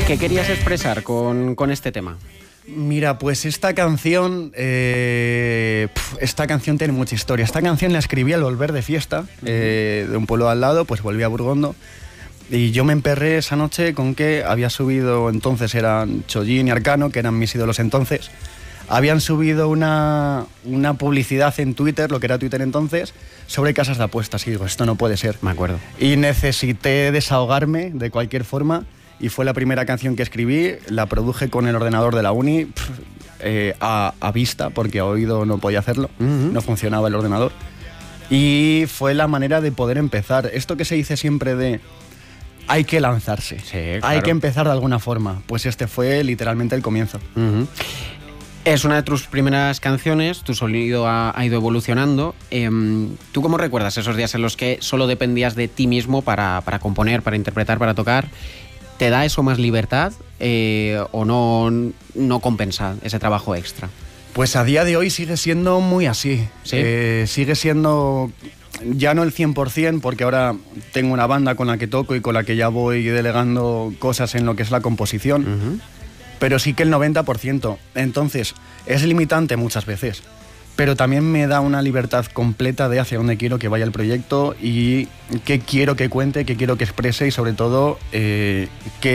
¿Qué querías expresar con este tema? Mira, pues esta canción tiene mucha historia. Esta canción la escribí al volver de fiesta, de un pueblo al lado, pues volví a Burgondo. Y yo me emperré esa noche con que había subido, entonces eran Chollín y Arcano, que eran mis ídolos entonces. Habían subido una publicidad en Twitter, lo que era Twitter entonces, sobre casas de apuestas. Y digo, esto no puede ser. Me acuerdo. Y necesité desahogarme de cualquier forma. Y fue la primera canción que escribí, la produje con el ordenador de la uni, a vista, porque a oído no podía hacerlo, no funcionaba el ordenador. Y fue la manera de poder empezar. Esto que se dice siempre de hay que lanzarse, sí, claro. Hay que empezar de alguna forma. Pues este fue literalmente el comienzo. Es una de tus primeras canciones, tu sonido ha ido evolucionando. ¿Tú cómo recuerdas esos días en los que solo dependías de ti mismo para componer, para interpretar, para tocar? ¿Te da eso más libertad o no compensa ese trabajo extra? Pues a día de hoy sigue siendo muy así. ¿Sí? Sigue siendo ya no el 100%, porque ahora tengo una banda con la que toco y con la que ya voy delegando cosas en lo que es la composición, pero sí que el 90%. Entonces, es limitante muchas veces, pero también me da una libertad completa de hacia dónde quiero que vaya el proyecto y qué quiero que cuente, qué quiero que exprese y sobre todo qué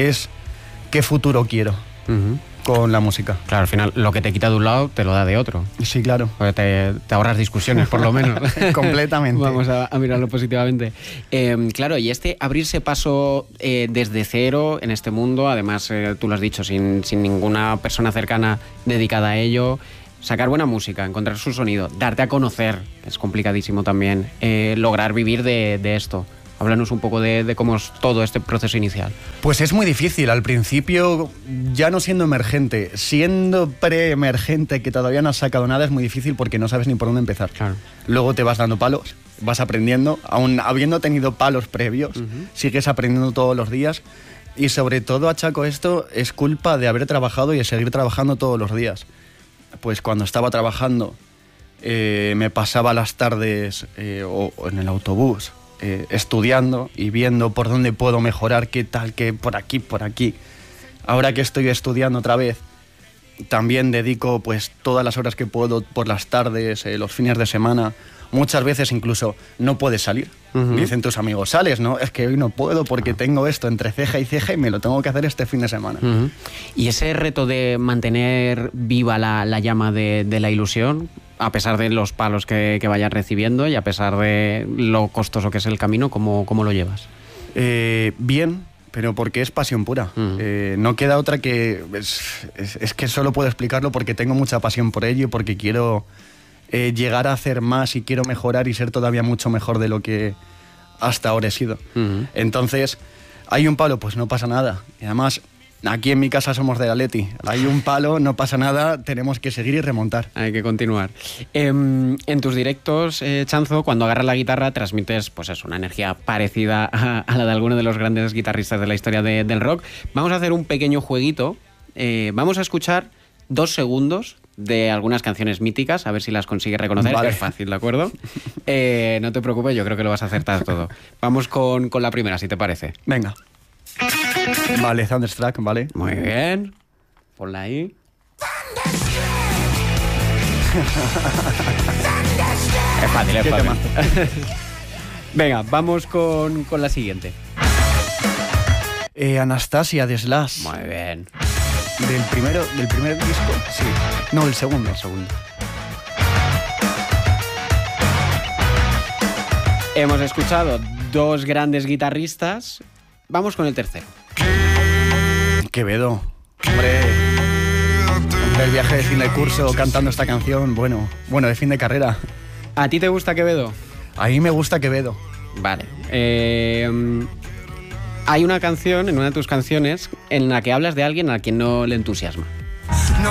futuro quiero con la música. Claro, al final lo que te quita de un lado te lo da de otro. Sí, claro. Te ahorras discusiones, por lo menos. Completamente. Vamos a mirarlo positivamente. Claro, y abrirse paso desde cero en este mundo, además tú lo has dicho, sin ninguna persona cercana dedicada a ello. Sacar buena música, encontrar su sonido, darte a conocer, es complicadísimo también, lograr vivir de esto. Háblanos un poco de cómo es todo este proceso inicial. Pues es muy difícil, al principio, ya no siendo emergente, siendo pre-emergente que todavía no has sacado nada, es muy difícil porque no sabes ni por dónde empezar. Claro. Luego te vas dando palos, vas aprendiendo, aún habiendo tenido palos previos, sigues aprendiendo todos los días y sobre todo achaco esto, es culpa de haber trabajado y de seguir trabajando todos los días. Pues cuando estaba trabajando me pasaba las tardes o en el autobús estudiando y viendo por dónde puedo mejorar, qué tal, que por aquí. Ahora que estoy estudiando otra vez, también dedico pues todas las horas que puedo por las tardes, los fines de semana. Muchas veces incluso no puedes salir. Dicen tus amigos, ¿sales? No, es que hoy no puedo porque tengo esto entre ceja y ceja y me lo tengo que hacer este fin de semana. Y ese reto de mantener viva la llama de la ilusión, a pesar de los palos que vayas recibiendo y a pesar de lo costoso que es el camino, ¿cómo lo llevas? Bien, pero porque es pasión pura. No queda otra que... Es que solo puedo explicarlo porque tengo mucha pasión por ello y porque quiero llegar a hacer más y quiero mejorar y ser todavía mucho mejor de lo que hasta ahora he sido. Entonces, ¿hay un palo? Pues no pasa nada. Y además, aquí en mi casa somos del Atleti. Hay un palo, no pasa nada, tenemos que seguir y remontar. Hay que continuar. En tus directos, Chanzo, cuando agarras la guitarra transmites pues eso, una energía parecida a la de alguno de los grandes guitarristas de la historia del rock. Vamos a hacer un pequeño jueguito. Vamos a escuchar 2 segundos de algunas canciones míticas, a ver si las consigues reconocer. Vale. Es fácil, ¿de acuerdo? No te preocupes, yo creo que lo vas a acertar todo. Vamos con la primera, si te parece. Venga. Vale, Thunderstruck, vale. Muy bien. Ponla ahí. Es fácil, es fácil. Venga, vamos con la siguiente. Anastasia de Slash. Muy bien. ¿Del primer disco? Sí. No, el segundo. Hemos escuchado 2 grandes guitarristas. Vamos con el tercero. Quevedo. Hombre, el viaje de fin de curso cantando esta canción, bueno, de fin de carrera. ¿A ti te gusta Quevedo? A mí me gusta Quevedo. Vale. Hay una canción, en una de tus canciones, en la que hablas de alguien a quien no le entusiasma.